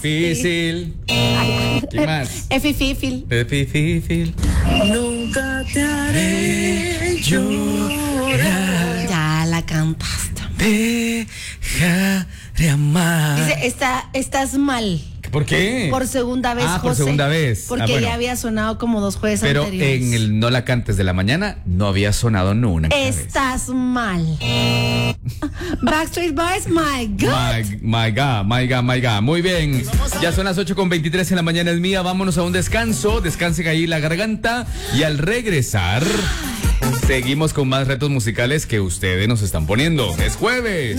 Difícil. ¿Qué más? Difícil. Difícil. Nunca te haré llorar. Ya la cantaste. Deja de amar. Dice, estás mal. ¿Por qué? Por segunda vez, por José. segunda vez. Porque bueno. ya había sonado como 2 jueves Pero anteriores. en el No la cantes de la mañana no había sonado ninguna vez. Estás mal. Backstreet Boys, my God. My God. Muy bien. Ya son las 8:23 en la mañana, es mía. Vámonos a un descanso. Descansen ahí la garganta. Y al regresar, seguimos con más retos musicales que ustedes nos están poniendo. Es jueves.